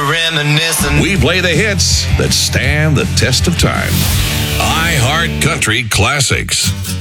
reminiscing. We play the hits that stand the test of time. iHeart Country Classics.